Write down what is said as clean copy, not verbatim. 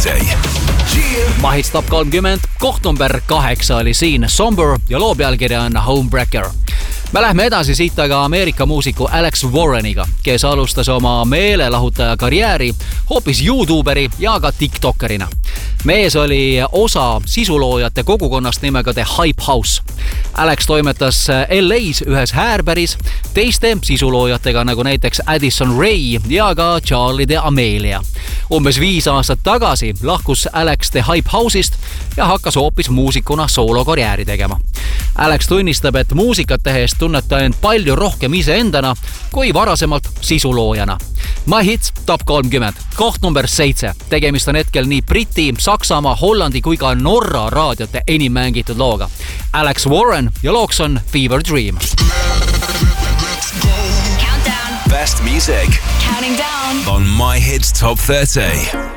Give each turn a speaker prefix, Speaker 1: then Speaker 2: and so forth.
Speaker 1: 30.
Speaker 2: Mahits Top 30, koht number 8 oli siin Somber ja loo pealkirja on Homebreaker. Me lähme edasi siit aga Ameerika muusiku Alex Warreniga, kes alustas oma meelelahutaja karjääri hoopis YouTuberi ja ka TikTokerina. Mees oli osa sisuloojate kogukonnast nimega The Hype House. Alex toimetas LA's ühes Häärberis teiste sisuloojatega nagu näiteks Addison Rae ja ka Charlie D'Amelio. Umbes 5 aastat tagasi lahkus Alex The Hype House'ist ja hakkas hoopis muusikuna soolokarjääri tegema. Alex tunnistab, et muusikat tehes tunneb ta end palju rohkem iseendana kui varasemalt sisuloojana. My Hits Top 30, koht number 7. Tegemist on hetkel nii Briti, Saksamaa, Hollandi kui ka Norra raadiote enim mängitud looga. Alex Warren ja looks on Fever Dream.
Speaker 1: Countdown. Best music.
Speaker 3: Counting down.
Speaker 1: On My Hits Top 30.